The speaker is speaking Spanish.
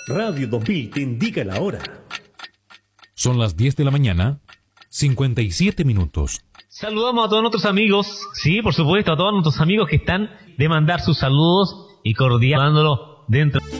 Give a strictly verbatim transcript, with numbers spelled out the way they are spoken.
Radio dos mil te indica la hora. Son las diez de la mañana, cincuenta y siete minutos. Saludamos a todos nuestros amigos, sí, por supuesto, a todos nuestros amigos que están de mandar sus saludos y cordial dentro